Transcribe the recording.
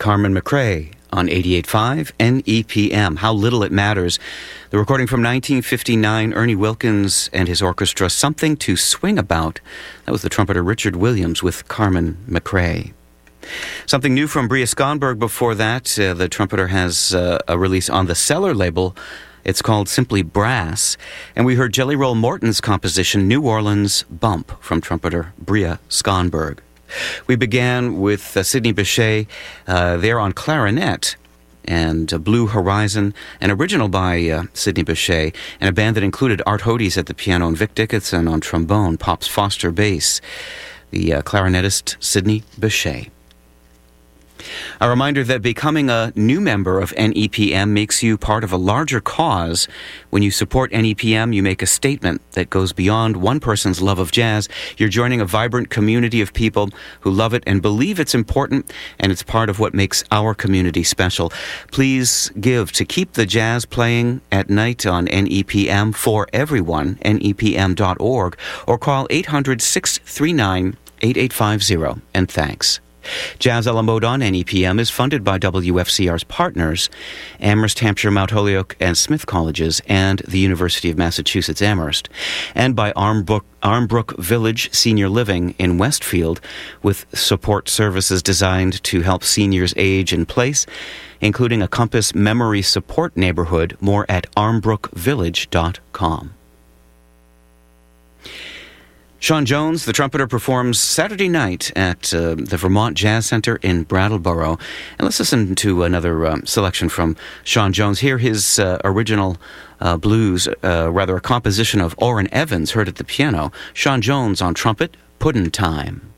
Carmen McRae on 88.5 NEPM. How little it matters. The recording from 1959, Ernie Wilkins and his orchestra, Something to Swing About. That was the trumpeter Richard Williams with Carmen McRae. Something new from Bria Skonberg before that. The trumpeter has a release on the Cellar label. It's called simply Brass. And we heard Jelly Roll Morton's composition, New Orleans Bump, from trumpeter Bria Skonberg. We began with Sidney Bechet there on clarinet, and Blue Horizon, an original by Sidney Bechet, and a band that included Art Hodes at the piano and Vic Dickinson on trombone, Pops Foster bass, the clarinetist Sidney Bechet. A reminder that becoming a new member of NEPM makes you part of a larger cause. When you support NEPM, you make a statement that goes beyond one person's love of jazz. You're joining a vibrant community of people who love it and believe it's important, and it's part of what makes our community special. Please give to keep the jazz playing at night on NEPM for everyone, nepm.org, or call 800-639-8850, and thanks. Jazz a la mode on NEPM is funded by WFCR's partners, Amherst, Hampshire, Mount Holyoke, and Smith Colleges, and the University of Massachusetts Amherst, and by Armbrook Village Senior Living in Westfield, with support services designed to help seniors age in place, including a Compass Memory Support Neighborhood. More at armbrookvillage.com. Sean Jones, the trumpeter, performs Saturday night at the Vermont Jazz Center in Brattleboro. And let's listen to another selection from Sean Jones. Hear his original blues, a composition of Orrin Evans, heard at the piano. Sean Jones on trumpet, Puddin' Time.